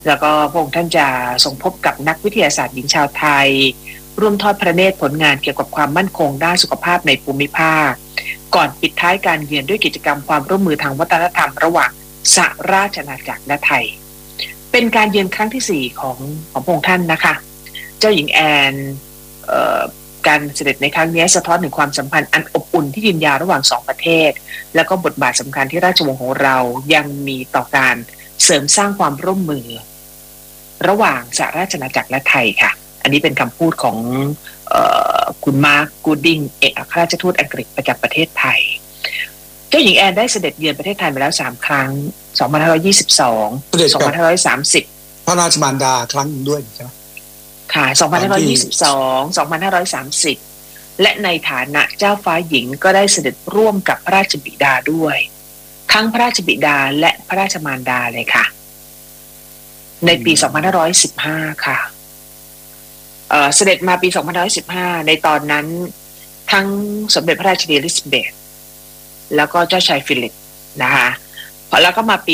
แล้วก็พระองค์ท่านจะทรงพบกับนักวิทยาศาสตร์หญิงชาวไทยร่วมทอดพระเนตรผลงานเกี่ยวกับความมั่นคงด้านสุขภาพในภูมิภาคก่อนปิดท้ายการเยือนด้วยกิจกรรมความร่วมมือทางวัฒนธรรมระหว่างสหราชอาณาจักรและไทยเป็นการเยือนครั้งที่4ของพระองค์ท่านนะคะเจ้าหญิงแอนการเสด็จในครั้งนี้สะท้อนถึงความสัมพันธ์อันอบอุ่นที่ยืนยาวระหว่าง2ประเทศแล้วก็บทบาทสำคัญที่ราชวงศ์ของเรายังมีต่อการเสริมสร้างความร่วมมือระหว่างสหราชอาณาจักรและไทยค่ะอันนี้เป็นคำพูดของคุณมาร์คกูดดิงเอกอัครราชทูตอังกฤษประจำประเทศไทยเจ้าหญิงแอนได้เสด็จเยือนประเทศไทยมาแล้ว3ครั้ง2522 2530 พระราชมารดาครั้งนึงด้วยใช่ไหมค่ะ2522 2530และในฐานะเจ้าฟ้าหญิงก็ได้เสด็จร่วมกับพระราชบิดาด้วยทั้งพระราชบิดาและพระราชมารดาเลยค่ะในปี2515ค่ะเสด็จมาปี2515ในตอนนั้นทั้งสมเด็จพระราชินีอลิซาเบธแล้วก็เจ้าชายฟิลิปนะคะแล้วก็มาปี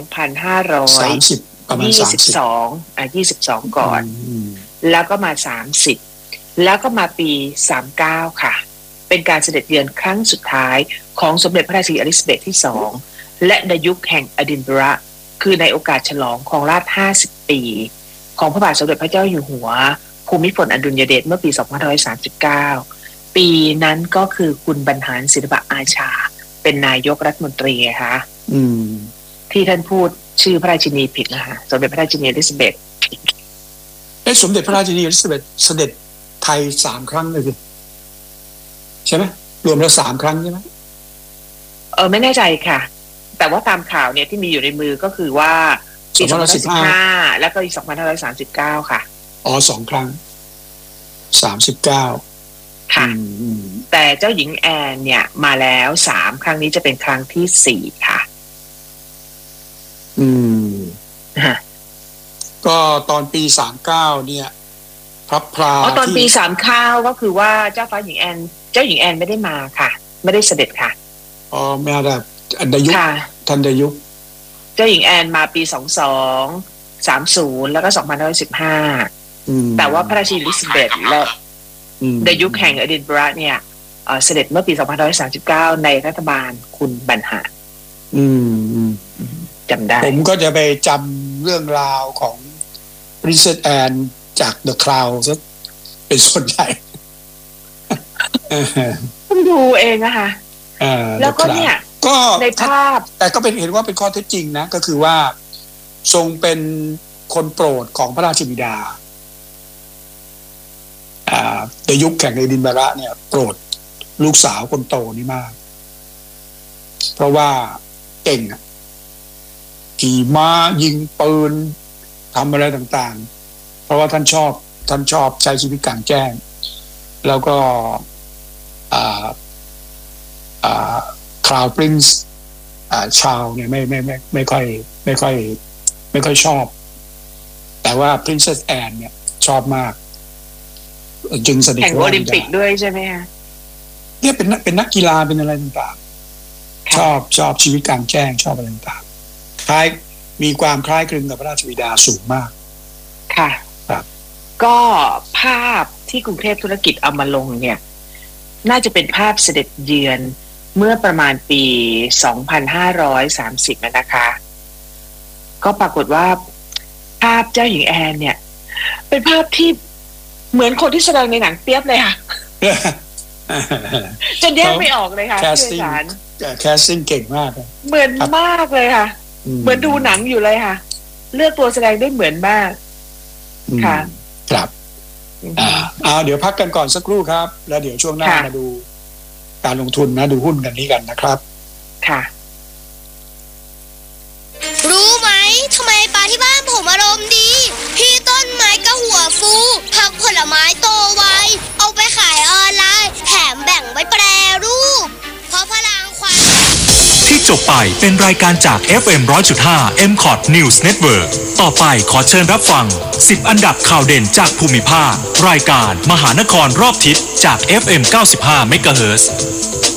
2522ก่อนแล้วก็มา30แล้วก็มาปี39ค่ะเป็นการเสด็จเยือนครั้งสุดท้ายของสมเด็จพระราชินีอลิซาเบธที่2และในยุคแห่งอดินบะระคือในโอกาสฉลองครองราชย์50ปีของพระบาทสมเด็จพระเจ้าอยู่หัวภูมิพลอดุลยเดชเมื่อปี2539ปีนั้นก็คือคุณบรรหารศิลปะอาชาเป็นนายกรัฐมนตรีค่ะที่ท่านพูดชื่อพระราชินีผิดนะคะสมเด็จพระราชินีอลิซาเบธสมเด็จพระราชินีอลิซาเบธเสด็จไทย3ครั้งเลยใช่ไหมรวมแล้ว3ครั้งใช่ไหมไม่แน่ใจค่ะแต่ว่าตามข่าวเนี่ยที่มีอยู่ในมือก็คือว่าปี2515แล้วก็ปี2539ค่ะ 2ครั้ง39 ค่ะแต่เจ้าหญิงแอนเนี่ยมาแล้ว3ครั้งนี้จะเป็นครั้งที่4ค่ะก็ตอนปี39เนี่ยพระพราตอนปี39ก็คือว่าเจ้าหญิงแอนไม่ได้มาค่ะไม่ได้เสด็จค่ะไม่ได้อันดายุทันดายุเจ้าหญิงแอนมาปี2230แล้วก็2515แต่ว่าพระราชินีอลิซาเบธและในยุคแห่งอดินบะระเนี่ยเสด็จเมื่อปี2539ในรัฐบาลคุณบรรหารจำได้ผมก็จะไปจำเรื่องราวของ Princess Anne จาก The Crown ซะเป็นส่วนใหญ่ผมดูเองนะคะแล้วก็เนี่ยก็ในภาพแต่ก็เป็นเห็นว่าเป็นข้อเท็จจริงนะก็คือว่าทรงเป็นคนโปรดของพระราชบิดาในยุคแข่งในดินบาระเนี่ยโปรดลูกสาวคนโตนี่มากเพราะว่าเก่งขี่ม้ายิงปืนทำอะไรต่างๆเพราะว่าท่านชอบใช้ชีวิตกลางแจ้งแล้วก็คราวปรินซ์ชาวเนี่ยไม่ค่อยชอบแต่ว่า Princess Anne เนี่ยชอบมากจึงสนิทแข่งโอลิมปิกด้วยใช่ไหมคะเนี่ยเป็นนักกีฬาเป็นอะไรต่างๆชอบชีวิตกลางแจ้งชอบอะไรต่างๆคล้ายมีความคล้ายคลึงกับพระราชบิดาสูงมากค่ะครับก็ภาพที่กรุงเทพธุรกิจเอามาลงเนี่ยน่าจะเป็นภาพเสด็จเยือนเมื่อประมาณปี2530นะคะก็ปรากฏว่าภาพเจ้าหญิงแอนเนี่ยเป็นภาพที่เหมือนคนที่แสดงในหนังเปียบเลยค่ะจนแยกไม่ออกเลยค่ะพี่สารแคสติ้งเก่งมากเหมือนมากเลยค่ะเหมือนดูหนังอยู่เลยค่ะเลือกตัวแสดงได้เหมือนมากค่ะครับเดี๋ยวพักกันก่อนสักครู่ครับแล้วเดี๋ยวช่วงหน้ามาดูการลงทุนนะดูหุ้นกันนี้กันนะครับค่ะรู้ไหมทำไมปลาที่บ้านผมอารมณ์ดีพี่ต้นไม้ก็หัวฟูผักผลไม้โตไวเอาไปขายออนไลน์แถมแบ่งไว้แปรรูปเพราะพลังความที่จบไปเป็นรายการจาก FM 100.5 MCOT News Network ต่อไปขอเชิญรับฟัง10อันดับข่าวเด่นจากภูมิภาครายการมหานครรอบทิศจาก FM 95 MHz